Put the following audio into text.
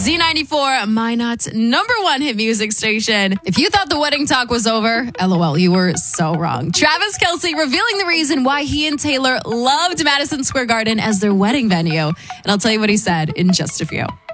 Z94, Minot's #1 hit music station. If you thought the wedding talk was over, LOL, you were so wrong. Travis Kelce revealing the reason why he and Taylor loved Madison Square Garden as their wedding venue. And I'll tell you what he said in just a few.